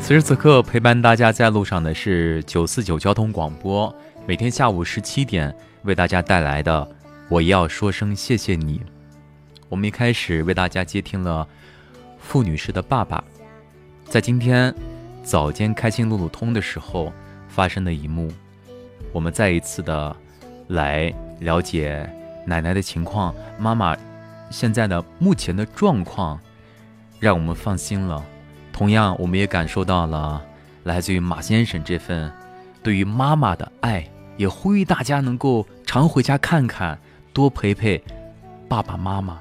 此时此刻陪伴大家在路上的是949交通广播，每天下午17点为大家带来的我也要说声谢谢你。我们一开始为大家接听了傅女士的爸爸在今天早间开心路路通的时候发生的一幕，我们再一次的来了解奶奶的情况，妈妈现在的目前的状况让我们放心了。同样我们也感受到了来自于马先生这份对于妈妈的爱，也呼吁大家能够常回家看看，多陪陪爸爸妈妈。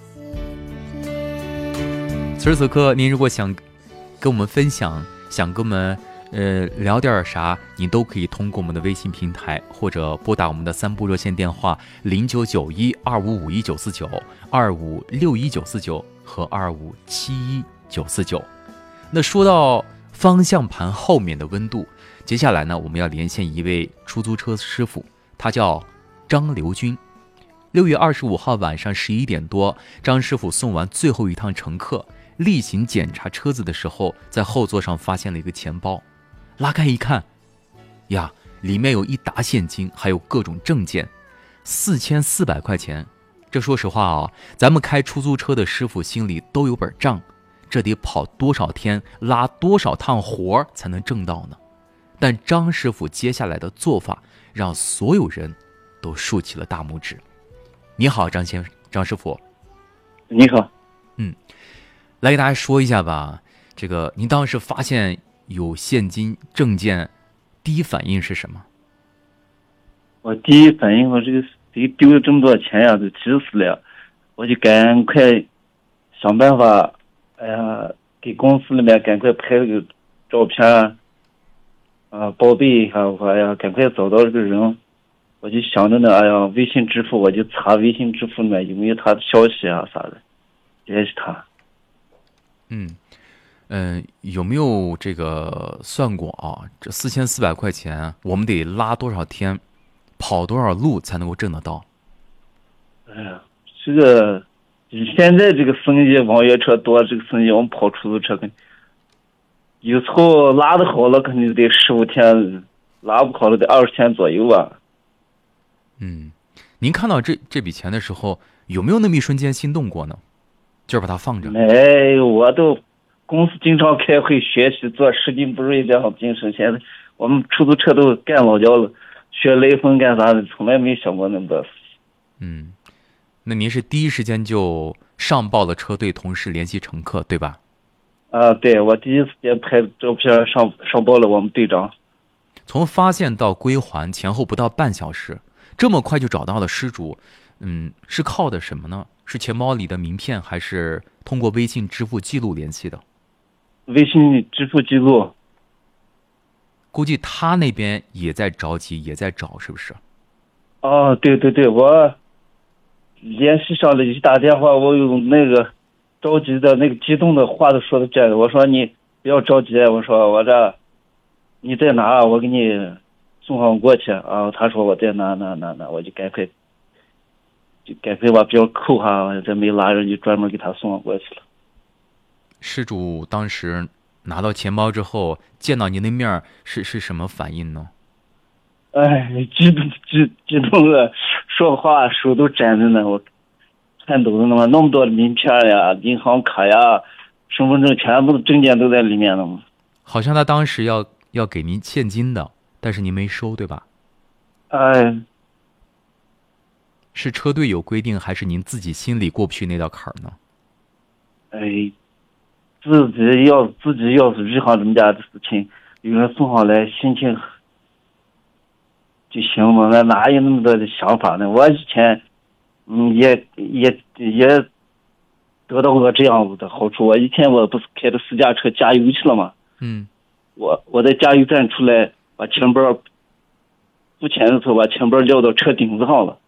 此时此刻您如果想跟我们分享，想跟我们聊点啥，你都可以通过我们的微信平台，或者拨打我们的3部热线电话099125514949、25614949和25714949。那说到方向盘后面的温度，接下来呢，我们要连线一位出租车师傅，他叫张刘军。6月25号晚上11点多，张师傅送完最后一趟乘客，例行检查车子的时候，在后座上发现了一个钱包，拉开一看呀，里面有一沓现金，还有各种证件，4400块钱。这说实话啊，咱们开出租车的师傅心里都有本账，这得跑多少天，拉多少趟活才能挣到呢？但张师傅接下来的做法让所有人都竖起了大拇指。你好，张师傅。 你好。 来给大家说一下吧，这个您当时发现有现金证件，第一反应是什么？ 我第一反应，我这个谁丢了这么多钱呀，都气死了，我就赶快想办法，给公司里面赶快拍了个照片，报备一下，我赶快找到这个人。我就想着呢，微信支付，我就查微信支付里面有没有他的消息啊啥的，也是他。 有没有这个算过啊？这4400块钱，我们得拉多少天，跑多少路才能够挣得到？ 这个现在这个生意，网约车多，这个生意我们跑出租车有时候拉的好了，肯定得15天，拉不好了得20天左右吧。 您看到这笔钱的时候，有没有那么一瞬间心动过呢？就是把它放着。 我都公司经常开会学习做拾金不昧这样精神，现在我们出租车都干老交了，学雷锋干啥的，从来没想过那么多事。 那您是第一时间就上报了车队，同时联系乘客，对吧？ 对，我第一时间拍照片上报了我们队长。 从发现到归还前后不到半小时，这么快就找到了失主，是靠的什么呢？是钱包里的名片，还是通过微信支付记录联系的？ 微信支付记录。 估计他那边也在着急，也在找，是不是？ 对，我联系上了，一打电话，我有那个着急的那个激动的话都说的这样，我说你不要着急，我说我这你在哪，我给你送上过去啊。他说我在哪，我就赶快把表扣上，这没拉人就专门给他送上过去了。 失主当时拿到钱包之后，见到您的面是什么反应呢？ 激动的，说话手都沾着呢，我颤抖的那么多的名片呀、银行卡呀、身份证，全部的证件都在里面了嘛。 好像他当时要给您现金的，但是您没收，对吧？是车队有规定，还是您自己心里过不去那道坎呢？ 自己要是遇上这么家的事情，有人送上来，心情就行嘛，那哪有那么多的想法呢？我以前也得到过这样子的好处。我以前我不是开着私家车加油去了吗？我在加油站出来，把钱包付钱的时候把钱包撂到车顶子上了。